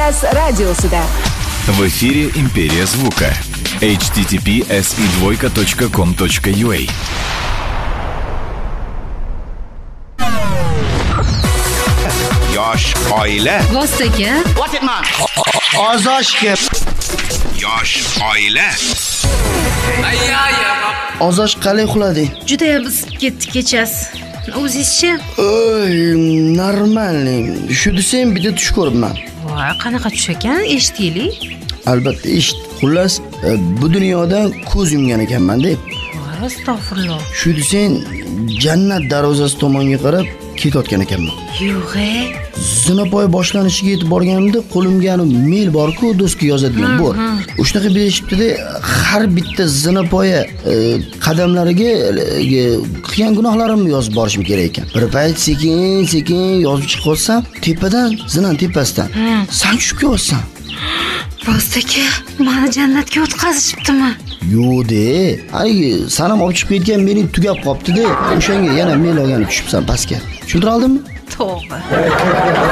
Lias radiosida. В эфире «Империя звука». https://com.ua. Yosh oila. Vostoka. What it man? Ozoshga. Yosh oila. Ozosh qalay uxlading? Judayam isib ketdi kechasi. O'zingizchi? Oy, normalniy. Shu desam bitta tush ko'ribman. Voy, qanaqa tush ekan? Eshitaylik. Albatta eshit. Xullas, bu dunyodan ko'z yumgan ekanman-da. Voy, astag'firulloh. Shu desang jannat darvozasi tomonga qarab ketayotgan ekanman. Yo'q-e. Zinapoy boshlanishiga yetib borganimda qo'limga mail bor-ku, do'stga yozadigan bor. O'shanaqa berishibdi-da, har bitta zinapoya qadamlariga qilgan gunohlarimni yozib borishim kerak ekan. Bir payt sekin yozib chiqib olsam, tepadan, zinan tepasidan. Sen tushib ketsan. Vostoka, meni jannatga o'tkazishibdimi? Yo'q-de. Ay, sanam olib chiqib ketgan mening tugab qopti-da. O'shanga yana mail olgani tushibsan pastga. Tushuntira oldimmi? To'g'ri.